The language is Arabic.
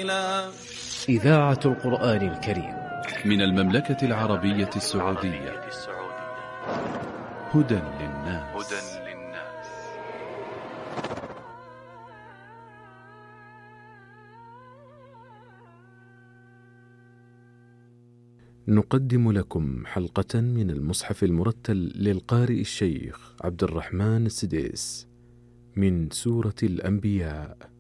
لله. إذاعة القرآن الكريم من المملكة العربية السعودية. هدى للناس. نقدم لكم حلقة من المصحف المرتل للقارئ الشيخ عبد الرحمن السديس من سورة الأنبياء.